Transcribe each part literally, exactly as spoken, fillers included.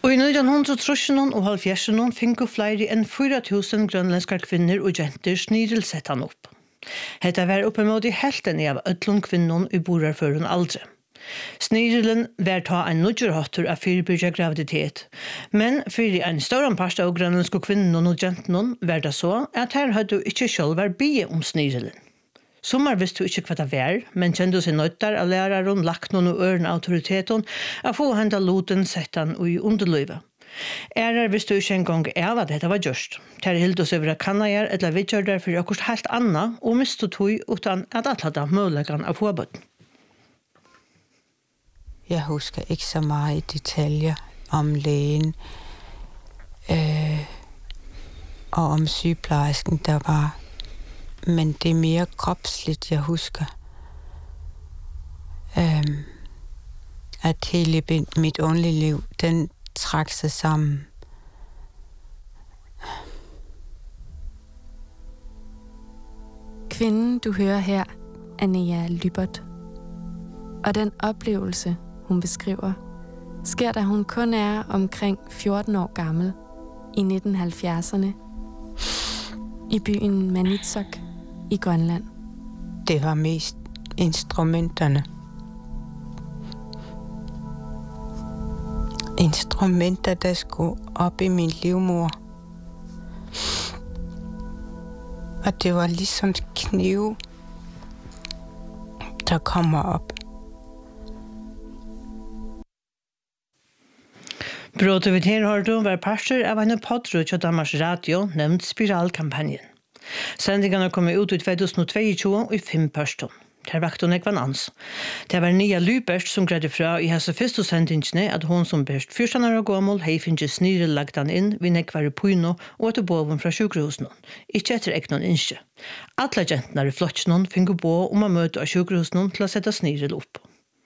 Og i nittenhundretallet og halvfjerdsene finner flere enn fire tusen grønlandske kvinner og jenter snirelsettan opp. Hetta var oppimot i helten av ødlom kvinnen i borarføren aldre. Snirelen var ta en nødgerhattur av fyrbyrja graviditet, men fyrir en større part av grønlandske kvinnen og jentene var det så at her hadde ikke selv vært bie om snirelen. Sommar visste ikke hva det var, men kjente seg nøytter av læreren, lakten og øren autoriteten av få henda loten settan og i underløyve. Ærer visste ikke en gang av at dette var gjørst. Ter hilde oss over kannager eller vidgjør derfor akkurat helt anna og miste tog utan at alle hadde muligheten av få bøtten. Jeg husker ikke så meget i detaljer om lægen øh, og om sygeplejersken, der var. Men det er mere kropsligt, jeg husker. Øhm, at hele mit underliv, den trak sig sammen. Kvinden, du hører her, er Nea Lybert. Og den oplevelse, hun beskriver, sker da hun kun er omkring fjorten år gammel i nitten halvfjerdserne i byen Maniitsoq i Grønland. Det var mest instrumenterne. Instrumenter, der skulle op i min livmor. Og det var ligesom knive, der kommer op. Brådet vi her har du var parter av en poddrød til Danmarks Radio, nevnt Spiralkampanjen. Sendingene kom ut i tjuetusen tjueto og i fem pørston. Der vakte hun ekvan ans. Det var Nea Lybert som greide fra i hese første sendingene at hun som best fjorten år gammel hei finnes snire lagt han inn ved nekvar i Puino og etter boven fra sjukkerhusen. Ikke etter eknon innskje. Alle jentene i flottsene finner bo om å møte av sjukkerhusen til å sette snire opp.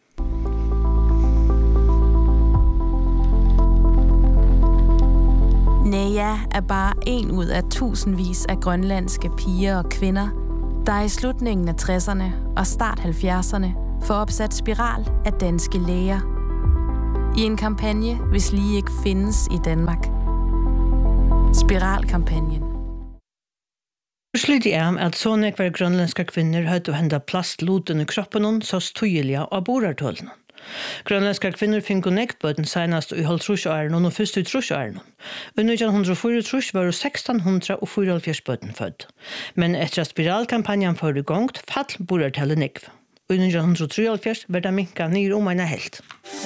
Nea er bare en ud af tusindvis af grønlandske piger og kvinder, der i slutningen af tresserne og start halvfjerdserne får opsat spiral af danske læger. I en kampagne, hvis lige ikke findes i Danmark. Spiralkampagnen. Slut er at så nekvar grønlandske kvinner hadde hendet plastloten i kroppen så tydelig av borartålene. Grønlandske kvinner finner nekbøten senest i halvtrusjåren og først i trusjåren. I nittenhundre fire var seksten fire bøten født. Men etter at spiralkampanjen får i gang, fall borartallet nekv. Og i nittenhundre tre var det minket ned om en helt.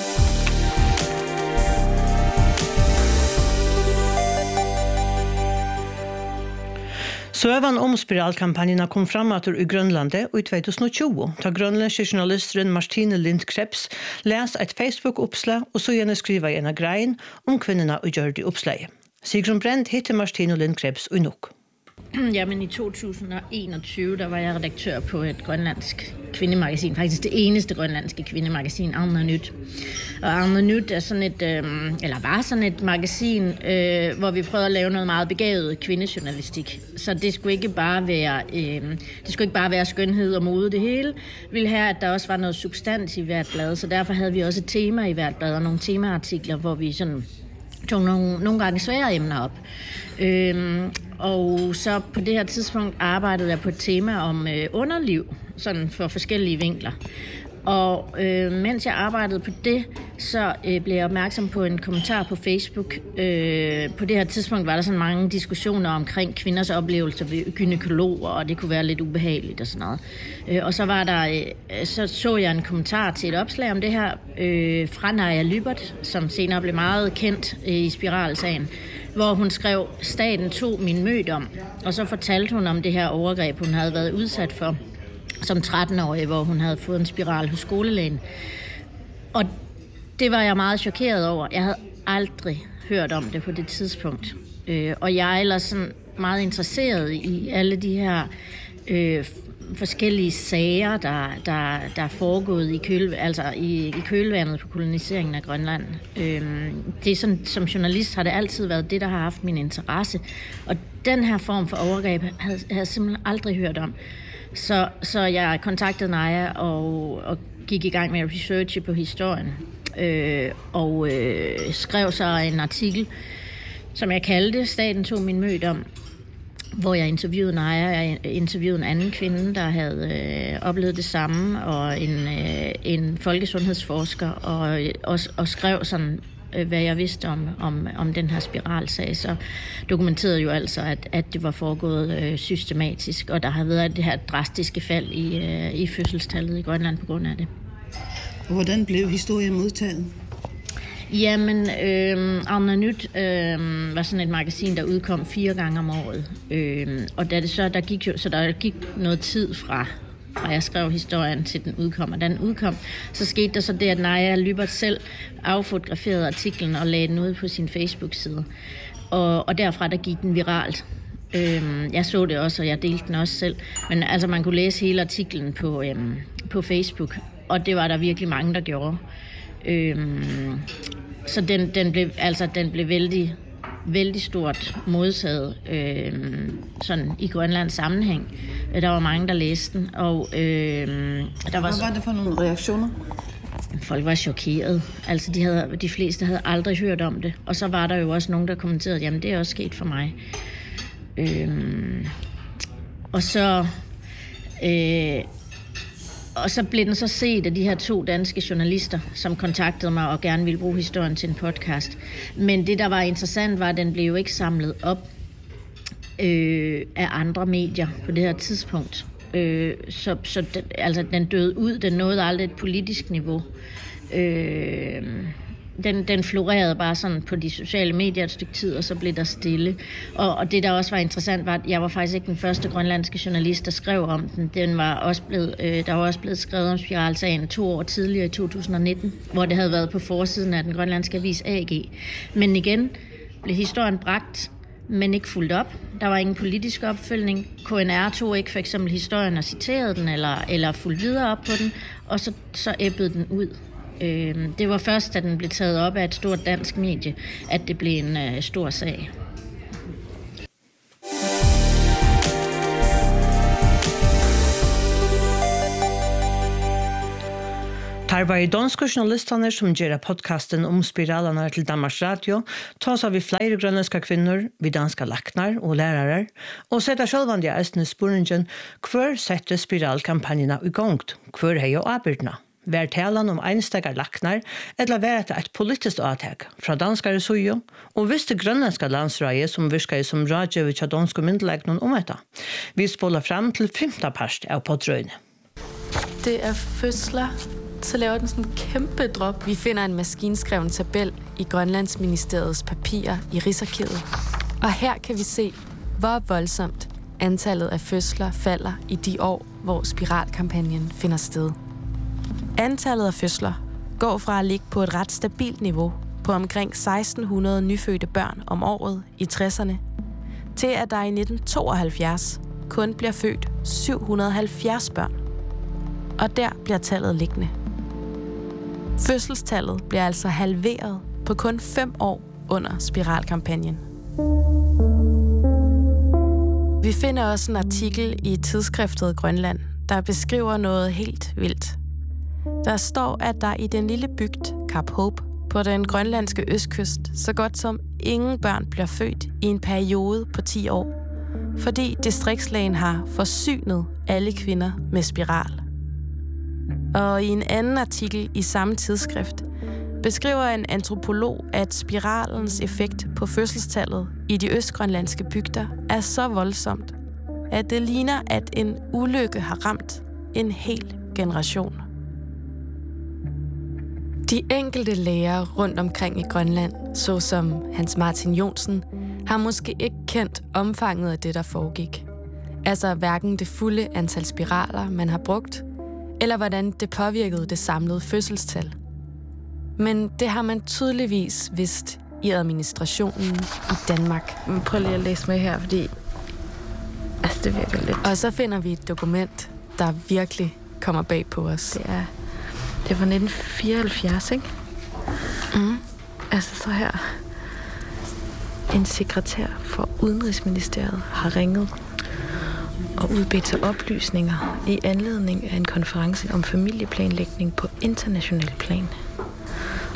Søvan om spiralkampanjerna kom fram at i Grønlandet og i tjuetusen tjue, da grønlandske journalisteren Martine Lind Krebs les et Facebook-oppslag og så gjerne skriva i en grein om kvinnerna og gjør det oppslaget. Sigrun Brent hitte Martine Lind Krebs og nok. Jamen i to tusind enogtyve, der var jeg redaktør på et grønlandsk kvindemagasin, faktisk det eneste grønlandske kvindemagasin, Arne Nyt. Og Arne Nyt er sådan et, øh, eller var sådan et magasin, øh, hvor vi prøvede at lave noget meget begavet kvindejournalistik. Så det skulle ikke bare være, øh, det skulle ikke bare være skønhed og mode det hele. Vi ville have, at der også var noget substans i hvert blad, så derfor havde vi også et tema i hvert blad, og nogle temaartikler, hvor vi sådan tog nogle, nogle gange svære emner op. Øhm, og så på det her tidspunkt arbejdede jeg på et tema om øh, underliv, sådan for forskellige vinkler. Og øh, mens jeg arbejdede på det, så øh, blev jeg opmærksom på en kommentar på Facebook. Øh, på det her tidspunkt var der sådan mange diskussioner omkring kvinders oplevelser ved gynækologer, og det kunne være lidt ubehageligt og sådan noget. Øh, og så var der, øh, så så jeg en kommentar til et opslag om det her øh, fra Nea Lybert, som senere blev meget kendt øh, i spiralsagen, hvor hun skrev, staten tog min mødom, og så fortalte hun om det her overgreb, hun havde været udsat for som tretten-årig, hvor hun havde fået en spiral hos skolelægen. Og det var jeg meget chokeret over. Jeg havde aldrig hørt om det på det tidspunkt. Øh, og jeg er ellers sådan meget interesseret i alle de her øh, forskellige sager, der, der, der er foregået i, køl, altså i, i kølvandet på koloniseringen af Grønland. Øh, det er sådan, som journalist har det altid været det, der har haft min interesse. Og den her form for overgreb havde, havde jeg simpelthen aldrig hørt om. Så, så jeg kontaktede Nea og, og gik i gang med at researche på historien. øh, og øh, skrev så en artikel, som jeg kaldte Staten tog min mødom, hvor jeg interviewede Naja, jeg interviewede en anden kvinde, der havde øh, oplevet det samme, og en, øh, en folkesundhedsforsker, og, og, og skrev sådan, øh, hvad jeg vidste om, om, om den her spiralsag. Så dokumenterede jo altså, at, at det var foregået øh, systematisk, og der har været det her drastiske fald i, øh, i fødselstallet i Grønland på grund af det. Hvordan blev historien modtaget? Jamen, øh, Arnanyt øh, var sådan et magasin, der udkom fire gange om året. Øh, og da det så, der gik jo, så der gik noget tid fra, fra jeg skrev historien til den udkom. Og da den udkom, så skete der så det, at Naja Lybert selv affotograferede artiklen og lagde den ud på sin Facebook-side. Og, og derfra, der gik den viralt. Øh, jeg så det også, og jeg delte den også selv. Men altså, man kunne læse hele artiklen på, øh, på Facebook, og det var der virkelig mange, der gjorde. Øhm, så den, den blev altså den blev vældig vældig stort modtaget øhm, sådan i Grønlands sammenhæng. Der var mange der læste den, og øhm, der var hvad var det for nogle reaktioner? Folk var chokeret. Altså de havde de fleste havde aldrig hørt om det, og så var der jo også nogen der kommenterede, jamen det er også sket for mig. Øhm, og så øh, Og så blev den så set af de her to danske journalister, som kontaktede mig og gerne ville bruge historien til en podcast. Men det, der var interessant, var, at den blev jo ikke samlet op øh, af andre medier på det her tidspunkt. Øh, så så den, altså, den døde ud, den nåede aldrig et politisk niveau. Øh, Den, den florerede bare sådan på de sociale medier et stykke tid, og så blev der stille. Og, og det, der også var interessant, var, at jeg var faktisk ikke den første grønlandske journalist, der skrev om den. Den var også blevet, øh, der var også blevet skrevet om spiralsagen to år tidligere i to tusind og nitten, hvor det havde været på forsiden af den grønlandske avis A G. Men igen blev historien bragt, men ikke fulgt op. Der var ingen politisk opfølgning. K N R tog ikke for eksempel historien og citerede den, eller, eller fulgte videre op på den, og så, så æbbede den ud. Det var først, da den blev taget op af et stort dansk medie, at det blev en uh, stor sag. Tar var i danske journalisterne som gjør podcasten om spiralene til Danmarks Radio, tar vi flere grønlandske kvinner, vi danske laknar og lærere, og setter selvvandig eisende spørningen hver setter spiralkampanjene i gang, hver har jo arbeidene. Vær talan om einstegar laknar, eller vær etter et politisk avtag fra danskare sujo, og hvis det grønlandske landsrøye som virker som radjøvit av danske myndelegnen om etter. Vi spoler frem til femte part av poddrøyene. Det er fødsler, så laver den sådan en kæmpe drop. Vi finder en maskinskreven tabel i Grønlandsministeriets papirer i Rigsarkivet. Og her kan vi se, hvor voldsomt antallet af fødsler falder i de år, hvor spiralkampagnen finder sted. Antallet af fødsler går fra at ligge på et ret stabilt niveau på omkring seksten hundrede nyfødte børn om året i tresserne, til at der i nitten tooghalvfjerds kun bliver født syv hundrede og halvfjerds børn. Og der bliver tallet liggende. Fødselstallet bliver altså halveret på kun fem år under spiralkampagnen. Vi finder også en artikel i tidsskriftet Grønland, der beskriver noget helt vildt. Der står, at der i den lille bygd Kap Hope på den grønlandske østkyst så godt som ingen børn bliver født i en periode på ti år, fordi distriktslægen har forsynet alle kvinder med spiral. Og i en anden artikel i samme tidsskrift beskriver en antropolog, at spiralens effekt på fødselstallet i de østgrønlandske bygder er så voldsomt, at det ligner, at en ulykke har ramt en hel generation. De enkelte læger rundt omkring i Grønland, såsom Hans Martin Jonsen, har måske ikke kendt omfanget af det, der foregik. Altså hverken det fulde antal spiraler, man har brugt, eller hvordan det påvirkede det samlede fødselstal. Men det har man tydeligvis vidst i administrationen i Danmark. Men prøv lige at læse med her, fordi altså, det virker lidt. Og så finder vi et dokument, der virkelig kommer bag på os. Det er, det er fra nitten fireoghalvfjerds, ikke? Mm. Altså så her. En sekretær for Udenrigsministeriet har ringet og udbedt sig oplysninger i anledning af en konference om familieplanlægning på international plan.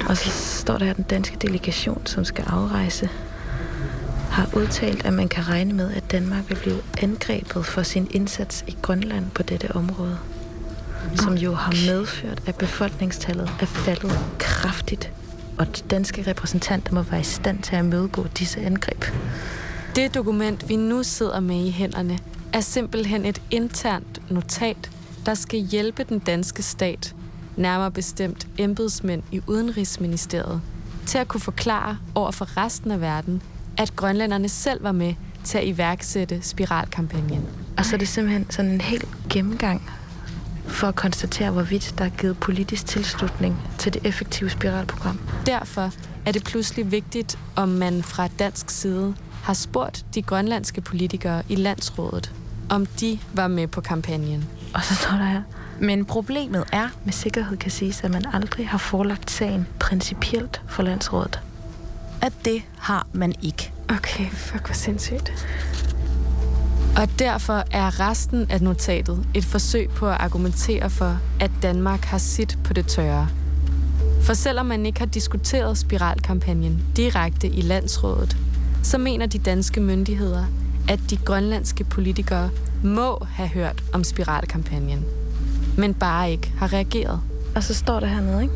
Og så står der her, den danske delegation, som skal afrejse, har udtalt, at man kan regne med, at Danmark vil blive angrebet for sin indsats i Grønland på dette område, som jo har medført, at befolkningstallet er faldet kraftigt, og de danske repræsentanter må være i stand til at mødegå disse angreb. Det dokument, vi nu sidder med i hænderne, er simpelthen et internt notat, der skal hjælpe den danske stat, nærmere bestemt embedsmænd i Udenrigsministeriet, til at kunne forklare over for resten af verden, at grønlænderne selv var med til at iværksætte spiralkampagnen. Og så er det simpelthen sådan en helt gennemgang for at konstatere, hvorvidt der er givet politisk tilslutning til det effektive spiralprogram. Derfor er det pludselig vigtigt, om man fra dansk side har spurgt de grønlandske politikere i landsrådet, om de var med på kampagnen. Og så står der her, men problemet er, med sikkerhed kan siges, at man aldrig har forelagt sagen principielt for landsrådet. At det har man ikke. Okay, fuck, hvor sindssygt. Og derfor er resten af notatet et forsøg på at argumentere for, at Danmark har sit på det tørre. For selvom man ikke har diskuteret spiralkampagnen direkte i landsrådet, så mener de danske myndigheder, at de grønlandske politikere må have hørt om spiralkampagnen, men bare ikke har reageret. Og så står der hernede, ikke?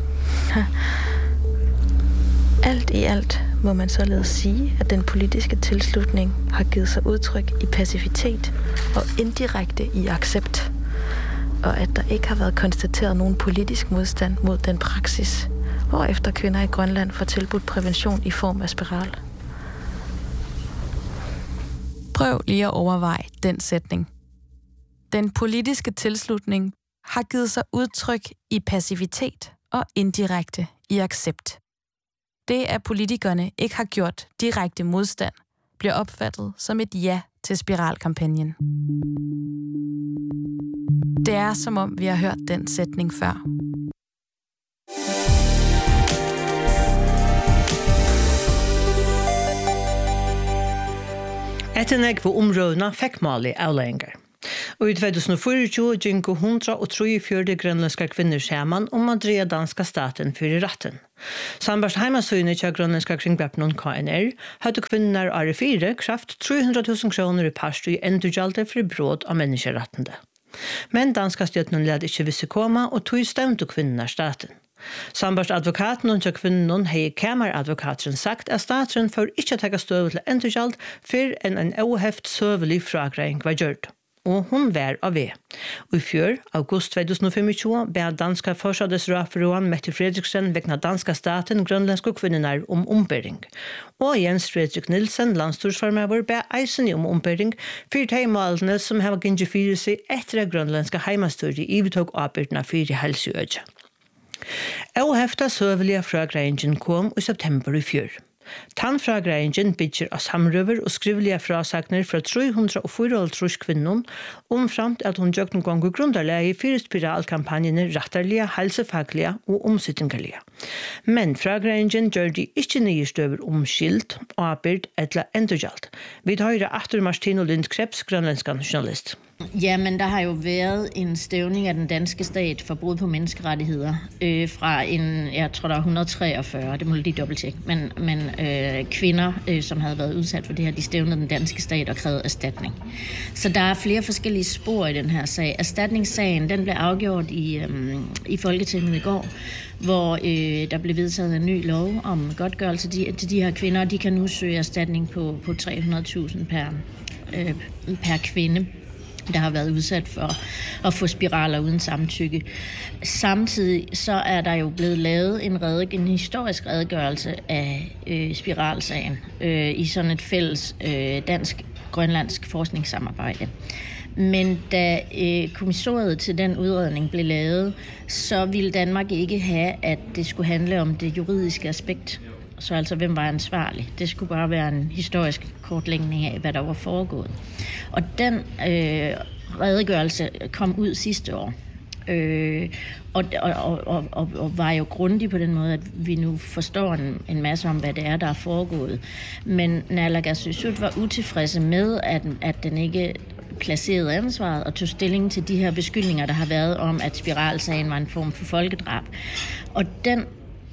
Alt i alt må man således sige, at den politiske tilslutning har givet sig udtryk i passivitet og indirekte i accept, og at der ikke har været konstateret nogen politisk modstand mod den praksis, hvorefter kvinder i Grønland får tilbudt prævention i form af spiral. Prøv lige at overveje den sætning. Den politiske tilslutning har givet sig udtryk i passivitet og indirekte i accept. Det, at politikerne ikke har gjort direkte modstand, bliver opfattet som et ja til spiralkampagnen. Det er, som om vi har hørt den sætning før. Etter negve områdene fikk Mali avlegginger. Og i to tusen og tjuefire gikk hundre og treogfjøruti grønlandske kvinner sammen om å dreie danska staten for i retten. Sambars heimasøyne til grønlandske kringbeppene K N R hadde kvinner av fire kraft tre hundre tusen kroner i parst i endurgjalde for brot av menneskerettende. Men danska støtten led ikke visse koma, og tog stevnte kvinner staten. Sambars advokaten og kvinnen hei kammeradvokaten sagt at staten får ikke ta støv til endurgjald før enn en oheft søvelig fragreiing var gjort. Og hun var av ved. Og i fjør, august to tusen og tjuefem, ber danska forsvarsråden Mette Fredriksen vegna danska staten grønlandske kvinner om ombering. Og Jens Fredrik Nilsen, landstorsformøver, ber eisen om ombering for de målene som har gynnt fyrir seg etter at grønlandske heimastyret ivetog avbyrdene for helseøyde. Og hefta søvelige fragreingen kom i september i fjør. Tannfragreingen bygger av samrøver og skrivelige frasakner fra tre hundre og fire kvinnor omframt at hun gjør noen ganger grunderlige fire spiralkampanjene retterlige, helsefaglige og omsittingelige. Men fragreingen gjør de ikke nye støver om skilt, avbyrd eller endurgjald. Vi hører Arthur Martino Lindkrebs, grønlandsk journalist. Ja, men der har jo været en stævning af den danske stat for brud på menneskerettigheder øh, fra en, jeg tror der er et hundrede og treogfyrre, det må lige dobbelttjekke, men, men øh, kvinder, øh, som havde været udsat for det her, de stævnede den danske stat og krævede erstatning. Så der er flere forskellige spor i den her sag. Erstatningssagen, den blev afgjort i, øh, i Folketinget i går, hvor øh, der blev vedtaget en ny lov om godtgørelse til de, til de her kvinder, og de kan nu søge erstatning på, på tre hundrede tusind per, øh, per kvinde, der har været udsat for at få spiraler uden samtykke. Samtidig så er der jo blevet lavet en, redeg- en historisk redegørelse af øh, spiralsagen øh, i sådan et fælles øh, dansk-grønlandsk forskningssamarbejde. Men da øh, kommissoriet til den udredning blev lavet, så ville Danmark ikke have, at det skulle handle om det juridiske aspekt. Så altså, hvem var ansvarlig? Det skulle bare være en historisk kortlægning af, hvad der var foregået. Og den øh, redegørelse kom ud sidste år. Øh, og, og, og, og, og var jo grundig på den måde, at vi nu forstår en, en masse om, hvad det er, der er foregået. Men Naalakkersuisut var utilfredse med, at, at den ikke placerede ansvaret og tog stilling til de her beskyldninger, der har været om, at spiralsagen var en form for folkedrab. Og den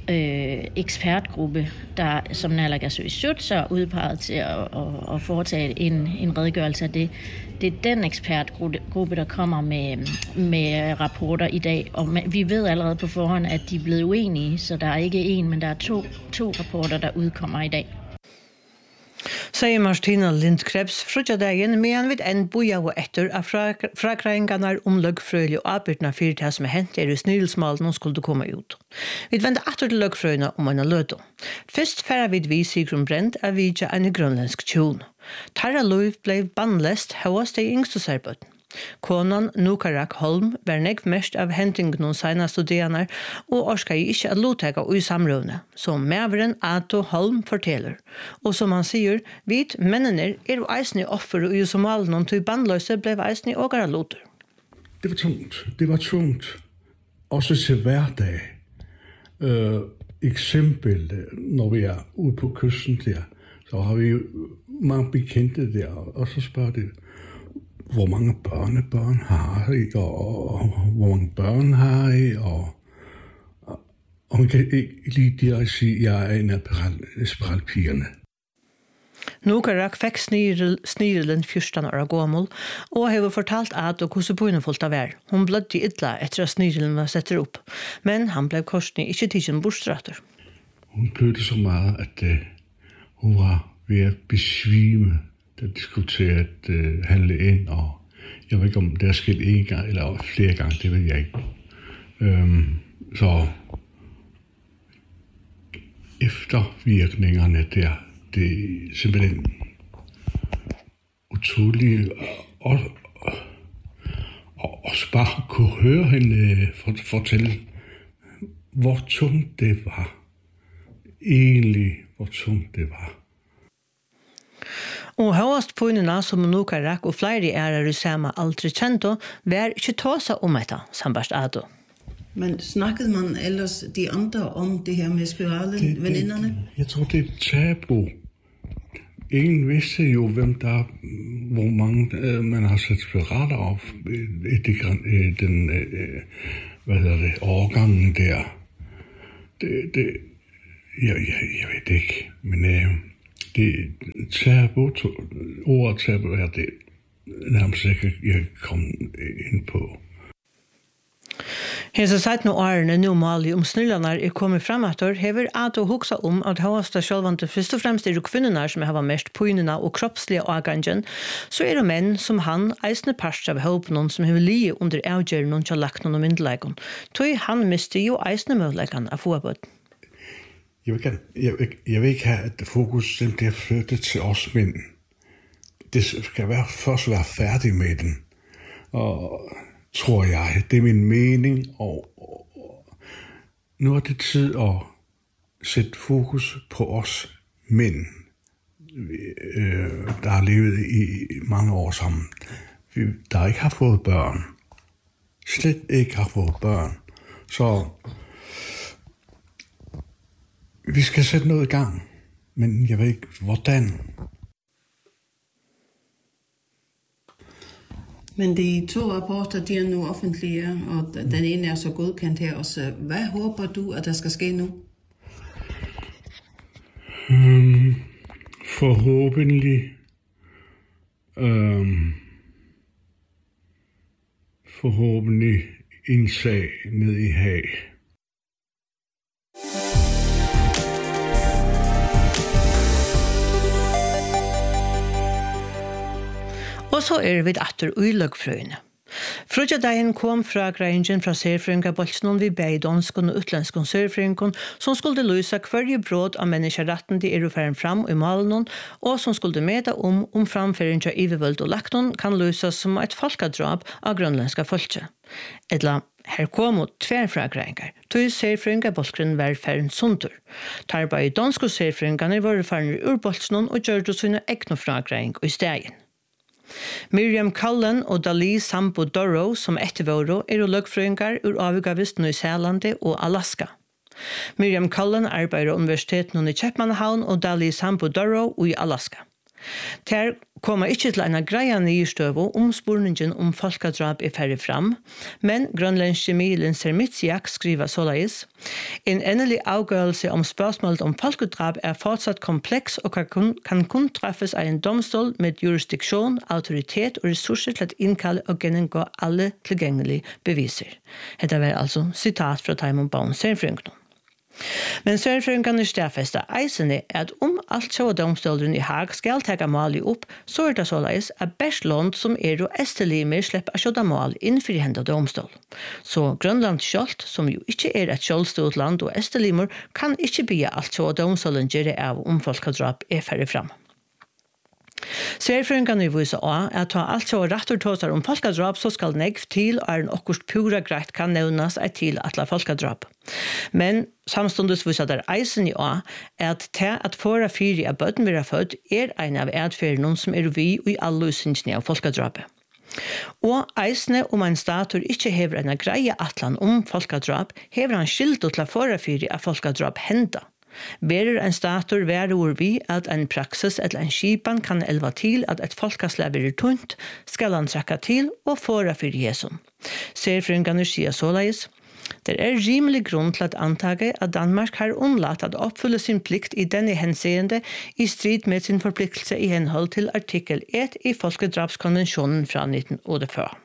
øh, ekspertgruppe, der som naalakkersuisut så er udpeget til at, at, at foretage en, en redegørelse af det. Det er den ekspertgruppe, der kommer med, med rapporter i dag, og vi ved allerede på forhånd, at de er blevet uenige, så der er ikke en, men der er to, to rapporter, der udkommer i dag. Sier Martina Lindkrebs fra dagen, men vi enn boja og etter av frakreiningarna om løgfrøylig og avbytna fyrir det som er hent er i snirelsmalen og skulle komme ut. Vi vender etter til løgfrøyna om en lødom. Først færa vi vi Sigrun Brent av vidja en grønlandsk tjon. Tarra Løyv blei bannlest høyast i yngste særbøtten. Konan Nukarak Holm var negv mest av hendingen noen seneste studerende og orska ikke at lottega i samrøvne, som meveren Ato Holm forteller. Og som han sier, vit mennene er jo eisne offer og i somalen noen til bandløse ble eisne ågara lotter. Det var tungt. Det var tungt. Også til hverdag. Uh, eksempel, når vi er ude på kysten der, så har vi jo mange bekendte der, og så spørger det, hvor mange børnebørn har I, og, og, og hvor mange børn har I, og, og, og man kan ikke lige direkte sige, at jeg er en af spiralpigerne. Nukarak fikk snirelen fjorten år gammel, og har fortalt at og hvordan bøynefullt av er. Hun blødde illa etter at snirelen var setter opp, men han ble korsning ikke tidsen bordstrater. Hun blødde så meget, at uh, hun var ved at besvime, da de skulle til at uh, handle ind, og jeg ved ikke, om det er sket en gang eller flere gange, det ved jeg ikke. Um, så eftervirkningerne der, det er simpelthen utroligt, og, og, og også bare kunne høre hende fortælle, hvor tungt det var. Egentlig, hvor tungt det var. Og høyast poinene som Nukarak og flere ærer i samme aldri kjente, var ikke tåsa om etter, sambarst Ado. Men snakkede man ellers de andre om det her med spiralen, veninderne? Jeg tror, det er tabu. Ingen vidste jo, hvem der, hvor mange øh, man har sat spiraler op i det, den, øh, hvad hedder det, årgangen der. Det, det, jeg, jeg, jeg ved det ikke, men øh, det tabu, ordet tabu er det nærmest ikke, jeg kom ind på. Hesa seit no årene nu mali om snillarnar er kommet fram etter, hever Ado hugsa om at høyasta sjølvante først og fremst er kvinnerna som har mest poinene og kroppslige avgangen, så er det menn som han eisne parst av håpen som har lie under avgjøren og ikke lagt noen myndelegon. Tøy han mister jo eisne mødelegon av fåbød. Jeg vil, gerne, jeg, vil, jeg vil ikke have, at fokus den bliver flyttet til os mænd. Det skal være, først være færdig med den. Og tror jeg, det er min mening, og, og, og nu er det tid at sætte fokus på os mænd, øh, der har levet i mange år sammen, vi, der ikke har fået børn, slet ikke har fået børn, så vi skal sætte noget i gang, men jeg ved ikke, hvordan. Men de to rapporter, de er nu offentlige, og den ene er så godkendt her også. Hvad håber du, at der skal ske nu? Um, forhåbentlig um, forhåbentlig en sag ned i Haag. Og så er vi atter uiløgfrøyene. Frøydjadagen kom fra greingen fra særfrøyngabolsene vi bei danskene og utlandskene særfrøyngene som skulle løse hverje brot av menneskeretten de er å fære fram i malen og som skulle mede om om framføringen av ivervøld og lakten kan løses som et folkedrap av grønlandske folke. Etla her kom ut tver fra greinger, tog særfrøyngabolsene var færen sunter. Tarba i danske særfrøyngene var færen ur bolsene og gjør det sine egne fra greining i stegen. Miriam Cullen og Dali Sampo Dorro som ettervåro er og løgfrøyngar ur avgavist i Sælande og Alaska. Miriam Cullen arbeider universiteten i Chapman Havn og Dali Sampo Dorro i Alaska. Ter kommer ikke til en greia nyrstøve om spurningen om folkedrap er færre fram, men grønlandske Milen Sermitsiak skriver såleis: en endelig avgørelse om spørsmålet om folkedrap er fortsatt kompleks og kan kun, kan kun treffes av en domstol med jurisdiksjon, autoritet og ressurser til å innkalle og gjennomgå alle tilgjengelige beviser. Dette var altså sitat fra Taimon Baun Særfrøyngen. Men særfrøyngene stedfester eisene at om alt så domstolen i Haag skal ta mål opp, så er det såleis at best land som er og estelimer slipper å kjøte mål innenfor hendene domstol. Så Grønland selv, som jo ikke er et selvstort land og estelimer, kan ikke bli alt så domstolen gjør av om folkedrap er færre fram. Særfrøyngene viser også at ta alt så rettur tåser om folkedrap, så skal negv til og er en okkurst pura greit kan nevnes et til atle folkedrap. Men samstundes viser der eisen i også at til at fåra fyri av bøtten vi har født er en av adferden som er vi i alle usynsene av folkedrapet. Og eisene om en statur ikke hever en greie atlan om folkedrap, hever han skildt til at fåra fyri av folkedrap henda. Verer en statur verur vi at en praksis eller en skipan kan elva til at et folkeslag er tunt, skal han trakka til og fåra fyrir jesun. Særfrøyngene sier såleis: det er rimelig grunn til at antage at Danmark har unnlatt at oppfylle sin plikt i denne henseende i strid med sin forpliktelse i henhold til artikkel ett i Folkedrapskonvensjonen fra nitten åttiofyra.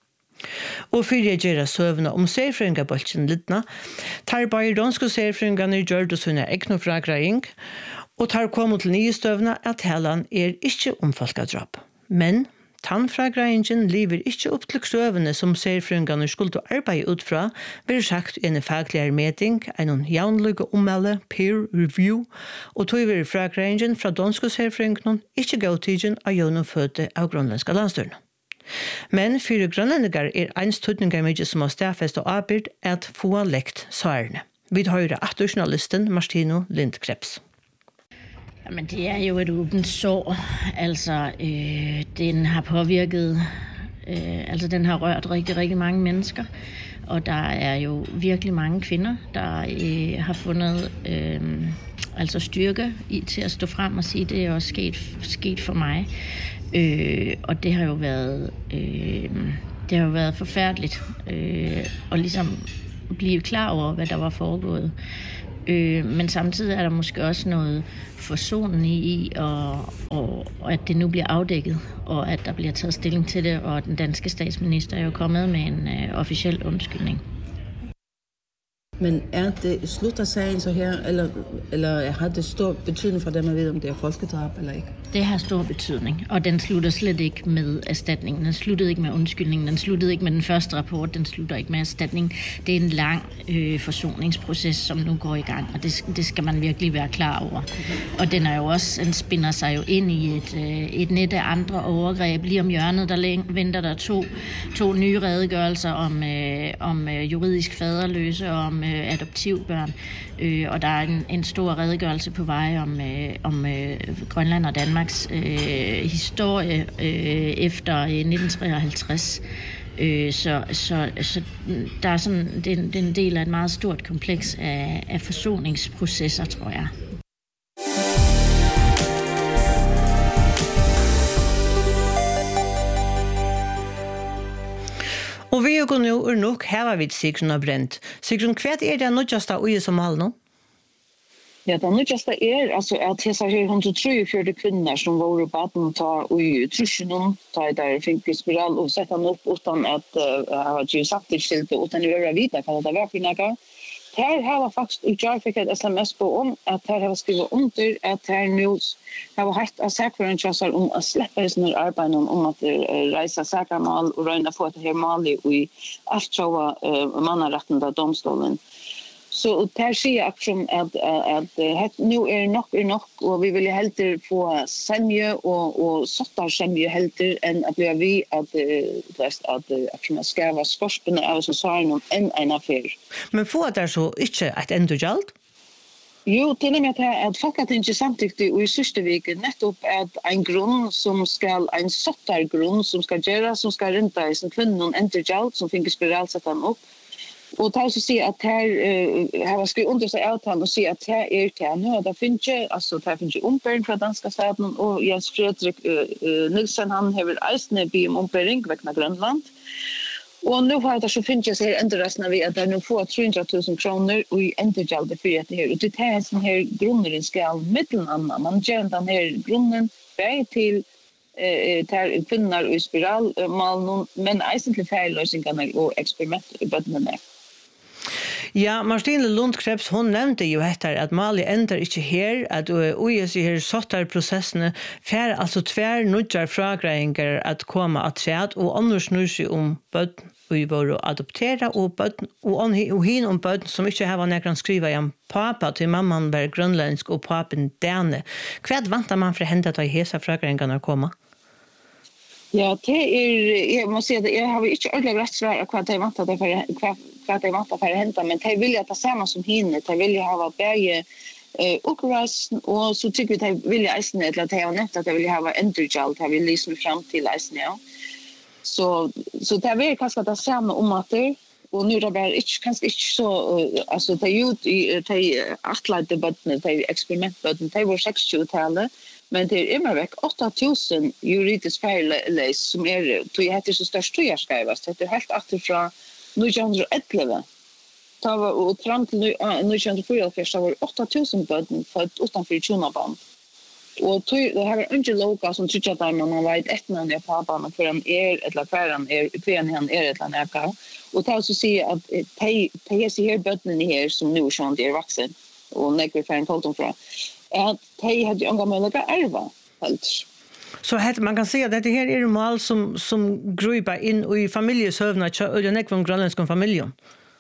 Og for jeg gjør søvende om særfrøyngabolten lidna, tar bare danske særfrøyngene gjør det sånne eknofragraying, og tar kommet til nye støvende at helan er ikke om folkedrap. Men tannfragrayingen lever ikke opp til støvende som særfrøyngene skulle arbeide ut fra, blir sagt i en faglig meting, en jævnlige ommelde, peer review, og tog vi fragrayingen fra danske særfrøyngene ikke gautigen av gjennomfødte av grønlandske landstyrene. Men for grønlendinger er en støtninger mye som har stedfest og arbeid at få lekt svarene. Vi hører at journalisten Martino Lindkrebs. Men det er jo et åbent sår. Altså, øh, den har påvirket, øh, altså den har rørt rigtig, rigtig mange mennesker. Og der er jo virkelig mange kvinder, der øh, har fundet øh, altså styrke i til at stå frem og sige, det er også sket, sket for mig. Øh, og det har jo været øh, det har jo været forfærdeligt øh, og ligesom blive klar over hvad der var foregået. Øh, men samtidig er der måske også noget forsonende i og, og, og at det nu bliver afdækket og at der bliver taget stilling til det, og den danske statsminister er jo kommet med en øh, officiel undskyldning. Men er det slutter sagen så her, eller, eller har det stor betydning for dem at vide, om det er folkedrab eller ikke? Det har stor betydning, og den slutter slet ikke med erstatningen. Den sluttede ikke med undskyldningen, den sluttede ikke med den første rapport, den slutter ikke med erstatning. Det er en lang øh, forsoningsproces, som nu går i gang, og det, det skal man virkelig være klar over. Og den er jo også, den spinder sig jo ind i et, øh, et net af andre overgreb. Lige om hjørnet, der læng, venter der to, to nye redegørelser om, øh, om øh, juridisk faderløse og om øh, adoptivbørn. Øh, og der er en, en stor redegørelse på vej om, øh, om øh, Grønland og Danmarks øh, historie øh, efter øh, nitten treoghalvtreds. Øh, så, så, så der er sådan, det, det er en del af et meget stort kompleks af, af forsoningsprocesser, tror jeg. Og vi går nå ur nok her var vi Sigrun og Brent. Sigrun, hva er det nødjasta ui som all nå? Ja, det nødjasta er altså, at hesa her hundre treogfjøruti kvinner som var på baden ta ui trusjonen, ta i der fikk spiral og sette han opp utan at jeg uh, har ikke sagt det skilt, utan å være vite hva det var for noe. Her har jeg faktisk utgjør fikk et sms på om at her har jeg skrivet under at her nå har hatt av sækvaren om å slippe sånne arbeid om at reise sækermal og røyne få et her malig i alt sjåa uh, mannaretten av domstolen. Så der sier jeg akkurat at, at, at nå er nok er nok, og vi vil helter få semje og, og sottar semje helter enn at vi er vi at, at, at, at skrevet skorspene av som svarer noen enn en affær. Men får det så ikke et endurgjald? Jo, til og med at folk har ikke samtidig og i sørste vike nettopp at en grunn som skal, en sottar grunn som skal gjøre, som skal rynta i sin kvinne noen endurgjald som finner spiralsett han opp. Och tar så se att här här var skrivit under sig avtal och se att här är det nu där finns ju alltså där finns ju ombering från danska staten och Jens Fredrik Nilsson han har väl Eisne be om ombering vägna Grönland. Och nu har det så finns ju så här ändras när vi att nu får trehundratusen kronor och i ändregälde för det här och det är sån här grunden ska mittelanna man ger den här grunden väg till eh till kvinnor i spiral mal men egentligen fejllösningarna och experiment i botten där. Ja, Marstine Lundkrebs, hon nevnte jo etter at Mali ender ikke her, at O I S her sottar prosessene, fer altså tver nødjar fragreinger at komme at træt, og annars snur seg om bøtten vi var å adoptera, og, bøtten, og, og hin om bøtten som ikke har nekran skriva om papa til mamman var grønlandsk og papen dane. Hva vantar man for å hente at hesa fragreingene komme? Ja, det är jag måste säga att jag har inte ordentligt rätt svar på vad det väntar det för vad det väntar för att hända men det vill jag ta samma som hinne det vill jag ha bäge eh ukras och så tycker vi det vill jag isne eller att jag nämnt att jag vill ha endurgel det vill liksom fram till isne. Så så det vill kanske ta samma om att det och nu det blir inte kanske inte så alltså det ju det atlet button det experiment button det var sextio-talet. Men det är immer väck åtta tusen juridiskt fejlläs som är då jag heter så störst tror jag skrivas det är helt återifrån nittonhundraelva. Det var och fram till nittonhundrafyra första var åtta tusen böden för utanför Tjonaban. Och det här är inte loka som tycker att man vet ett namn är pappan för en är eller kväran är kven han är ett eller annat. Och det så se att te te ser här böden här som nu sjön är vuxen och när för en foton från att de hade unga möjliga ärva helt. Så heter man kan säga att det här är mål som som gruppar in i familjesövna och den ekvon grönländska familjen.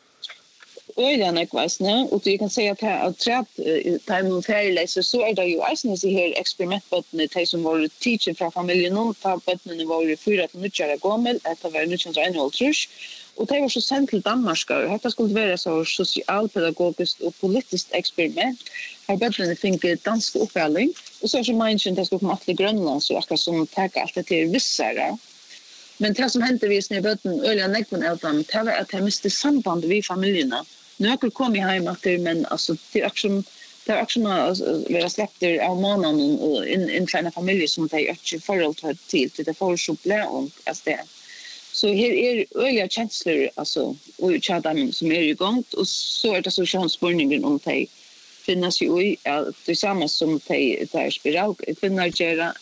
Ölen ekvasne och du kan säga att att trap time färleser så är det ju alltså så här experimentbotten det som var teacher från familjen och botten var fyra till nio år gammal att det var nittonhundraelva trusch. Och det var så sent till Danmark. Det skulle vara så socialpedagogiskt och politiskt experiment. Här bättre fick dansk uppföljning. Och så är så människan det skulle komma till Grönland så akkurat som täcka allt det till vissare. Men det som hände vid när bötten öliga nekven eldan, det var att jag miste samband vid familjerna. Nu har jag kommit hem efter, men alltså det är också det är också vara släppter av månaden och en en kleina familj som det är inte förhåll till till det får så blä och det. Så här är öliga känslor alltså och chatta som är igång och så är det så chansspårningen om det finnas ju i tillsammans som det där spiral kvinnor gör